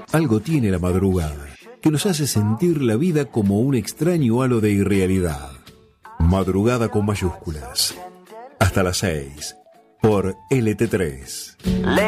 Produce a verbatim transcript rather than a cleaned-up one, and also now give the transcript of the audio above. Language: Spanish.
Algo tiene la madrugada que nos hace sentir la vida como un extraño halo de irrealidad. Madrugada con mayúsculas. Hasta las seis por L T tres.